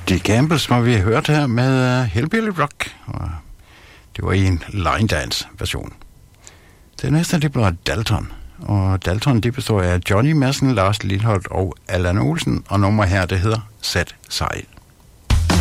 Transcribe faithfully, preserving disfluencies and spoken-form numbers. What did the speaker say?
De Campbells, som vi har hørt her med uh, Hillbilly Rock, og det var i en line dance version. Det næste, det bliver Dalton, og Dalton, det består af Johnny Madsen, Lars Lilholt og Allan Olsen, og nummer her, det hedder Sæt Sejl.